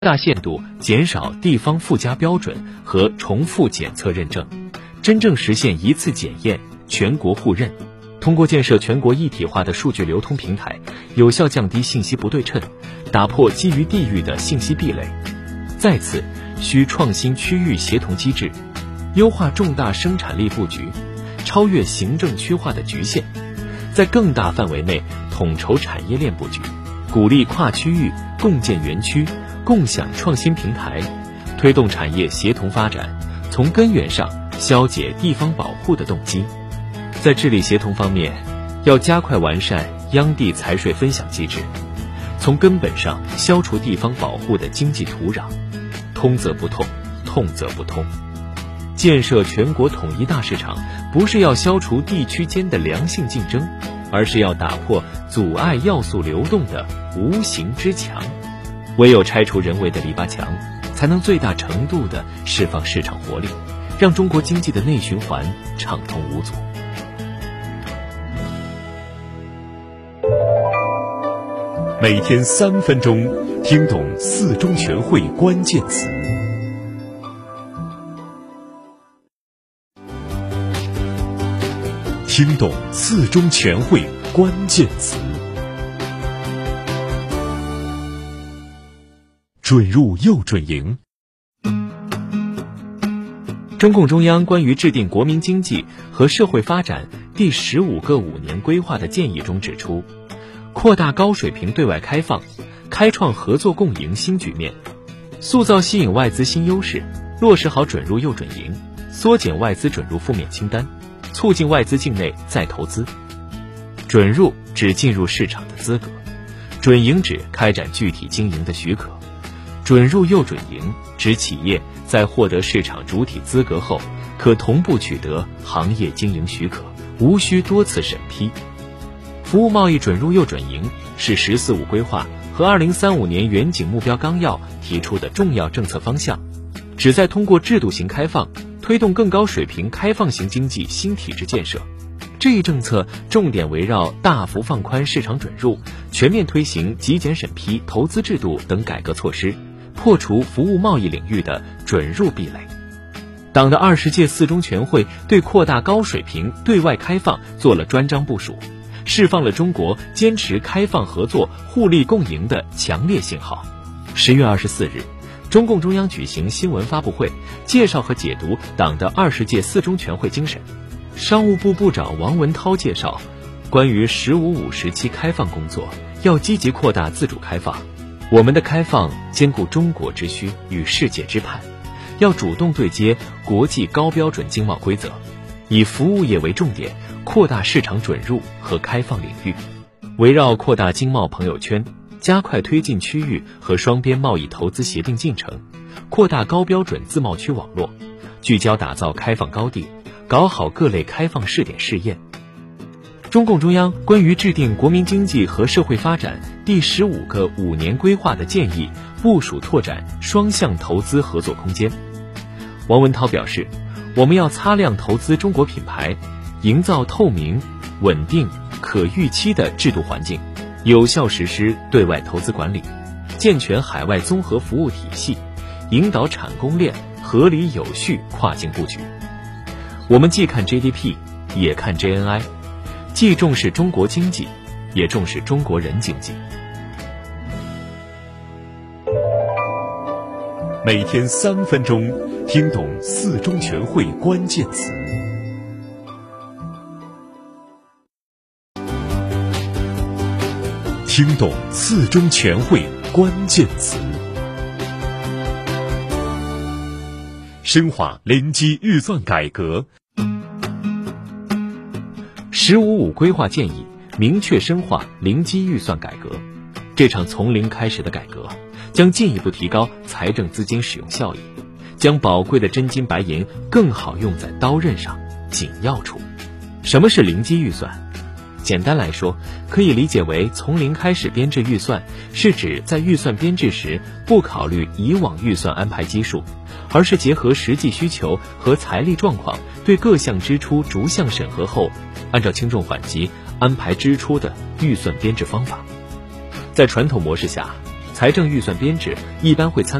大限度减少地方附加标准和重复检测认证，真正实现一次检验、全国互认。通过建设全国一体化的数据流通平台，有效降低信息不对称，打破基于地域的信息壁垒。再次，需创新区域协同机制，优化重大生产力布局，超越行政区划的局限，在更大范围内统筹产业链布局，鼓励跨区域共建园区，共享创新平台，推动产业协同发展，从根源上消解地方保护的动机。在治理协同方面，要加快完善央地财税分享机制，从根本上消除地方保护的经济土壤。通则不痛，痛则不通。建设全国统一大市场，不是要消除地区间的良性竞争，而是要打破阻碍要素流动的无形之墙。唯有拆除人为的篱笆墙，才能最大程度地释放市场活力，让中国经济的内循环畅通无阻。 每天3分钟，听懂4中全会关键词。听懂4中全会关键词。准入又准营。 中共中央关于制定国民经济和社会发展第15个5年规划的建议中指出，扩大高水平对外开放，开创合作共赢新局面，塑造吸引外资新优势，落实好准入又准营，缩减外资准入负面清单，促进外资境内再投资。准入指进入市场的资格，准营指开展具体经营的许可。准入又准营指企业在获得市场主体资格后，可同步取得行业经营许可，无需多次审批。服务贸易准入又准营是“十四五”规划和2035年远景目标纲要提出的重要政策方向，旨在通过制度型开放，推动更高水平开放型经济新体制建设。这一政策重点围绕大幅放宽市场准入、全面推行极简审批、投资制度等改革措施，破除服务贸易领域的准入壁垒。党的20届4中全会对扩大高水平对外开放做了专章部署，释放了中国坚持开放合作、互利共赢的强烈信号。10月24日，中共中央举行新闻发布会，介绍和解读党的20届4中全会精神。商务部部长王文涛介绍，关于“15-5”时期开放工作，要积极扩大自主开放。我们的开放兼顾中国之需与世界之盼，要主动对接国际高标准经贸规则，以服务业为重点，扩大市场准入和开放领域，围绕扩大经贸朋友圈，加快推进区域和双边贸易投资协定进程，扩大高标准自贸区网络，聚焦打造开放高地，搞好各类开放试点试验。中共中央关于制定国民经济和社会发展第15个5年规划的建议，部署拓展双向投资合作空间。王文涛表示，我们要擦亮投资中国品牌，营造透明、稳定、可预期的制度环境，有效实施对外投资管理，健全海外综合服务体系，引导产供链合理有序跨境布局。我们既看 GDP， 也看 GNI， 既重视中国经济，也重视中国人经济。 每天3分钟，听懂4中全会关键词。听懂4中全会关键词。深化零基预算改革。 “15-5”规划建议明确深化零基预算改革，这场从零开始的改革将进一步提高财政资金使用效益，将宝贵的真金白银更好用在刀刃上、紧要处。什么是零基预算？简单来说，可以理解为从零开始编制预算，是指在预算编制时不考虑以往预算安排基数，而是结合实际需求和财力状况，对各项支出逐项审核后，按照轻重缓急安排支出的预算编制方法。在传统模式下， 财政预算编制一般会参